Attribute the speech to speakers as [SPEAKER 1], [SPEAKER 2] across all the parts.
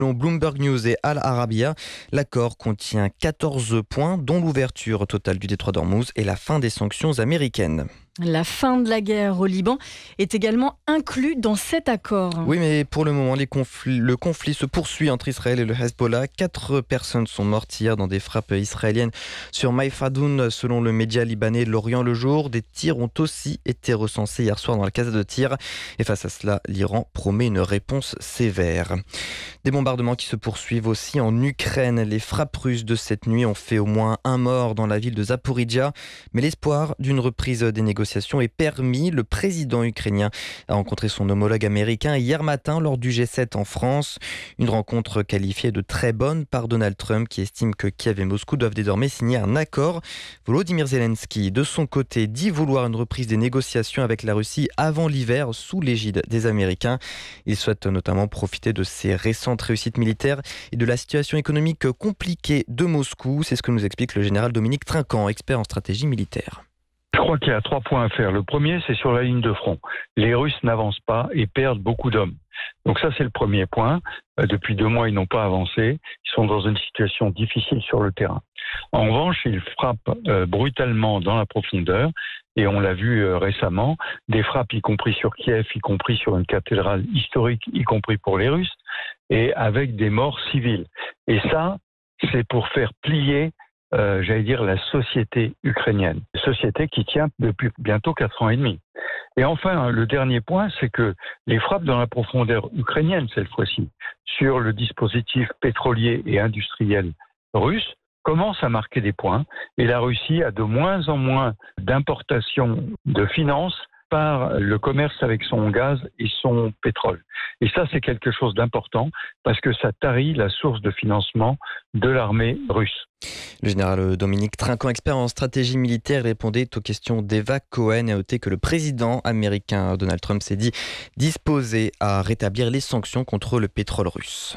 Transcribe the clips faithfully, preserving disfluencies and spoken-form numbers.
[SPEAKER 1] Selon Bloomberg News et Al Arabiya, l'accord contient quatorze points, dont l'ouverture totale du détroit d'Ormuz et la fin des sanctions américaines.
[SPEAKER 2] La fin de la guerre au Liban est également inclus dans cet accord.
[SPEAKER 1] Oui, mais pour le moment, les conflits, le conflit se poursuit entre Israël et le Hezbollah. Quatre personnes sont mortes hier dans des frappes israéliennes sur Maïfadoun, selon le média libanais L'Orient le Jour. Des tirs ont aussi été recensés hier soir dans la casa de tir. Et face à cela, l'Iran promet une réponse sévère. Des bombardements qui se poursuivent aussi en Ukraine. Les frappes russes de cette nuit ont fait au moins un mort dans la ville de Zaporizhia. Mais l'espoir d'une reprise des négociations est permis. Le président ukrainien a rencontré son homologue américain hier matin lors du G sept en France. Une rencontre qualifiée de très bonne par Donald Trump qui estime que Kiev et Moscou doivent désormais signer un accord. Volodymyr Zelensky, de son côté, dit vouloir une reprise des négociations avec la Russie avant l'hiver sous l'égide des Américains. Il souhaite notamment profiter de ses récentes réussites militaires et de la situation économique compliquée de Moscou. C'est ce que nous explique le général Dominique Trinquant, expert en stratégie militaire.
[SPEAKER 3] Je crois qu'il y a trois points à faire. Le premier, c'est sur la ligne de front. Les Russes n'avancent pas et perdent beaucoup d'hommes. Donc ça, c'est le premier point. Euh, depuis deux mois, ils n'ont pas avancé. Ils sont dans une situation difficile sur le terrain. En revanche, ils frappent euh, brutalement dans la profondeur. Et on l'a vu euh, récemment, des frappes, y compris sur Kiev, y compris sur une cathédrale historique, y compris pour les Russes, et avec des morts civiles. Et ça, c'est pour faire plier Euh, j'allais dire, la société ukrainienne. Société qui tient depuis bientôt quatre ans et demi. Et enfin, le dernier point, c'est que les frappes dans la profondeur ukrainienne, cette fois-ci, sur le dispositif pétrolier et industriel russe, commencent à marquer des points. Et la Russie a de moins en moins d'importations de finances par le commerce avec son gaz et son pétrole. Et ça, c'est quelque chose d'important parce que ça tarit la source de financement de l'armée russe.
[SPEAKER 1] Le général Dominique Trinquant, expert en stratégie militaire, répondait aux questions d'Eva Cohen et a noté que le président américain Donald Trump s'est dit disposé à rétablir les sanctions contre le pétrole russe.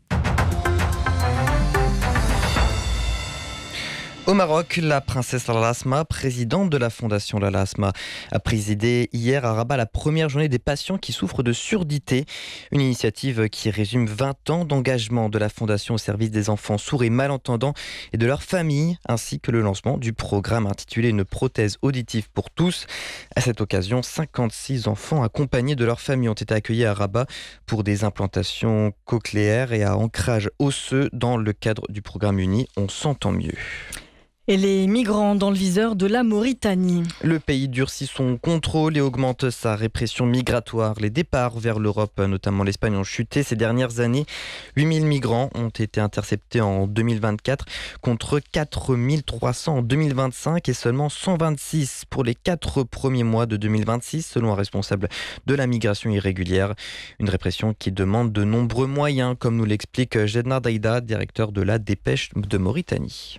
[SPEAKER 1] Au Maroc, la princesse Lala Asma, présidente de la fondation Lala Asma, a présidé hier à Rabat la première journée des patients qui souffrent de surdité. Une initiative qui résume vingt ans d'engagement de la fondation au service des enfants sourds et malentendants et de leurs familles, ainsi que le lancement du programme intitulé Une prothèse auditive pour tous. À cette occasion, cinquante-six enfants accompagnés de leurs familles ont été accueillis à Rabat pour des implantations cochléaires et à ancrage osseux dans le cadre du programme uni On s'entend mieux.
[SPEAKER 2] Et les migrants dans le viseur de la Mauritanie.
[SPEAKER 1] Le pays durcit son contrôle et augmente sa répression migratoire. Les départs vers l'Europe, notamment l'Espagne, ont chuté ces dernières années. huit mille migrants ont été interceptés en deux mille vingt-quatre contre quatre mille trois cents en deux mille vingt-cinq et seulement cent vingt-six pour les quatre premiers mois de deux mille vingt-six, selon un responsable de la migration irrégulière. Une répression qui demande de nombreux moyens, comme nous l'explique Jedna Daïda, directeur de la Dépêche de Mauritanie.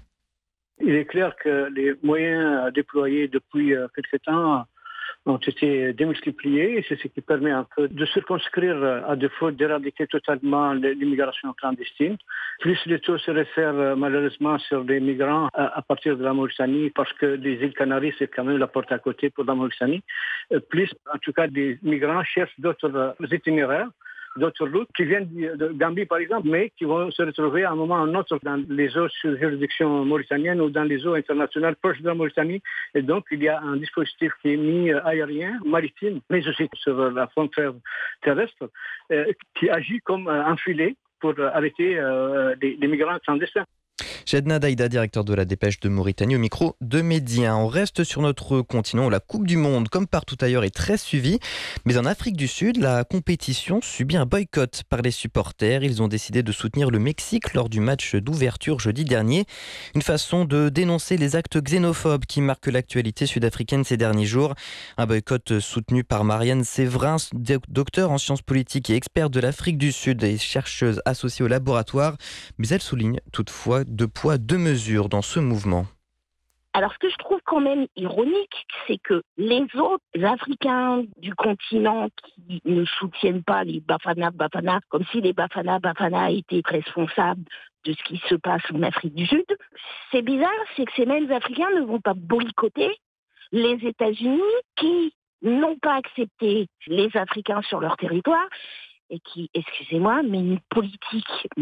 [SPEAKER 4] Il est clair que les moyens déployés depuis quelque temps ont été démultipliés et c'est ce qui permet un peu de circonscrire, à défaut d'éradiquer totalement l'immigration clandestine. Plus le taux se réfère malheureusement sur les migrants à partir de la Mauritanie parce que les îles Canaries, c'est quand même la porte à côté pour la Mauritanie. Plus, en tout cas, des migrants cherchent d'autres itinéraires, d'autres routes qui viennent de Gambie par exemple, mais qui vont se retrouver à un moment ou à un autre dans les eaux sous juridiction mauritanienne ou dans les eaux internationales proches de la Mauritanie. Et donc il y a un dispositif qui est mis aérien, maritime, mais aussi sur la frontière terrestre, euh, qui agit comme un filet pour arrêter euh, les, les migrants clandestins.
[SPEAKER 1] Jedna Daïda, directeur de la Dépêche de Mauritanie, au micro de Médien. On reste sur notre continent où la Coupe du Monde, comme partout ailleurs, est très suivie. Mais en Afrique du Sud, la compétition subit un boycott par les supporters. Ils ont décidé de soutenir le Mexique lors du match d'ouverture jeudi dernier. Une façon de dénoncer les actes xénophobes qui marquent l'actualité sud-africaine ces derniers jours. Un boycott soutenu par Marianne Séverin, docteur en sciences politiques et experte de l'Afrique du Sud et chercheuse associée au laboratoire. Mais elle souligne toutefois deux poids, deux mesures dans ce mouvement.
[SPEAKER 5] Alors, ce que je trouve quand même ironique, c'est que les autres Africains du continent qui ne soutiennent pas les Bafana Bafana, comme si les Bafana Bafana étaient responsables de ce qui se passe en Afrique du Sud, c'est bizarre, c'est que ces mêmes Africains ne vont pas boycotter les États-Unis qui n'ont pas accepté les Africains sur leur territoire et qui, excusez-moi, mais une politique